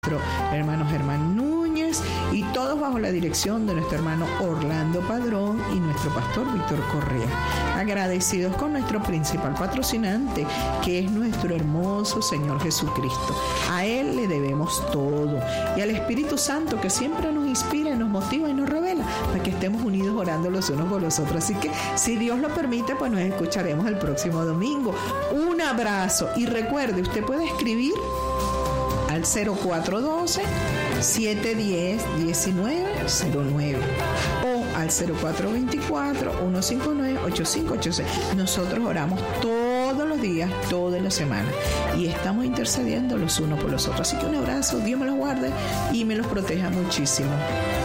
hermano Germán Núñez, y todos bajo la dirección de nuestro hermano Orlando Padrón y nuestro pastor Víctor Correa. Agradecidos con nuestro principal patrocinante, que es nuestro hermoso Señor Jesucristo. A Él le debemos todo, y al Espíritu Santo, que siempre nos inspira, nos motiva y nos revela para que estemos unidos orando los unos por los otros. Así que, si Dios lo permite, pues nos escucharemos el próximo domingo. Un abrazo, y recuerde, usted puede escribir al 0412-710-1909 o al 0424-159-8586. Nosotros oramos todos los días, toda la semana, y estamos intercediendo los unos por los otros. Así que un abrazo, Dios me los guarde y me los proteja muchísimo.